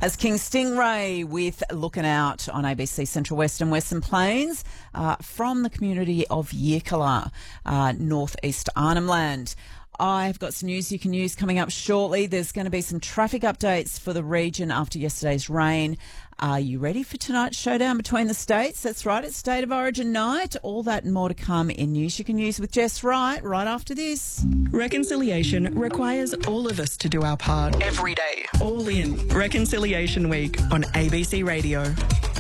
As King Stingray with Looking Out on ABC Central West and Western Plains from the community of Yirrkala, northeast Arnhem Land. I've got some news you can use coming up shortly. There's going to be some traffic updates for the region after yesterday's rain. Are you ready for tonight's showdown between the states? That's right, it's State of Origin night. All that and more to come in News You Can Use with Jess Wright right after this. Reconciliation requires all of us to do our part every day. All in Reconciliation Week on ABC Radio.